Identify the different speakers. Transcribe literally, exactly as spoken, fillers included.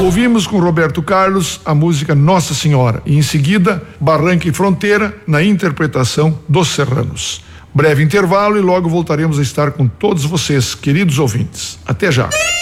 Speaker 1: Ouvimos com Roberto Carlos a música Nossa Senhora e em seguida Barranca e Fronteira na interpretação dos Serranos. Breve intervalo e logo voltaremos a estar com todos vocês, queridos ouvintes. Até já.